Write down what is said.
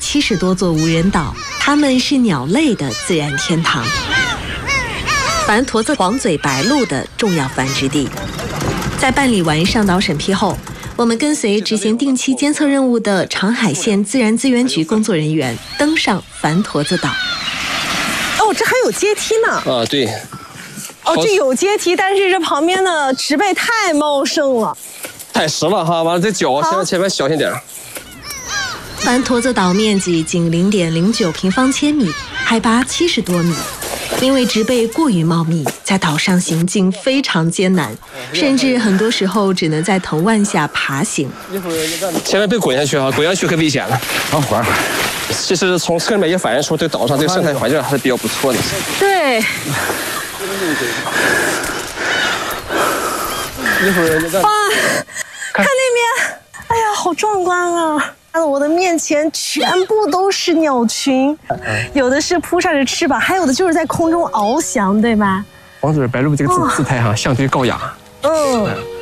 70多座无人岛，它们是鸟类的自然天堂，繁驼子、黄嘴白鹭的重要繁殖地。在办理完上岛审批后，我们跟随执行定期监测任务的长海县自然资源局工作人员登上繁驼子岛。 哦，这还有阶梯呢。 啊，对。 哦，这有阶梯，但是这旁边的植被太茂盛了， 太实了哈！完了，这脚前面小心点。 繁驼子岛面积仅0.09平方千米，海拔70多米。因为植被过于茂密，在岛上行进非常艰难，甚至很多时候只能在藤蔓下爬行。 千万别滚下去啊！滚下去可危险了。 好，缓一缓。 其实从侧面也反映出这岛上这个生态环境还是比较不错的。 对。哇，看那边，哎呀，好壮观啊！我的面前全部都是鸟群，有的是扑扇着翅膀，还有的就是在空中翱翔，对吧？ 黄嘴白鹭这个姿态哈，相对高雅。 嗯。